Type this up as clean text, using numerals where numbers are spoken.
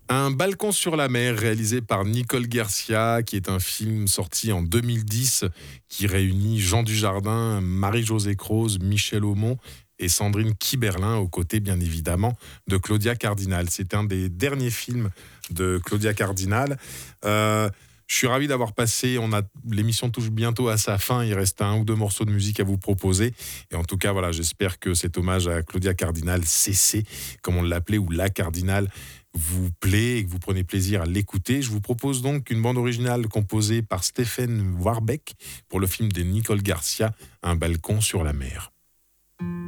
Un balcon sur la mer, réalisé par Nicole Garcia, qui est un film sorti en 2010, qui réunit Jean Dujardin, Marie-Josée Croze, Michel Aumont et Sandrine Kiberlin, aux côtés bien évidemment de Claudia Cardinal. C'est un des derniers films de Claudia Cardinal. Je suis ravi d'avoir passé, l'émission touche bientôt à sa fin, il reste un ou deux morceaux de musique à vous proposer. Et en tout cas, voilà, j'espère que cet hommage à Claudia Cardinal, CC, comme on l'appelait, ou la Cardinal, vous plaît et que vous prenez plaisir à l'écouter. Je vous propose donc une bande originale composée par Stephen Warbeck pour le film de Nicole Garcia, Un balcon sur la mer.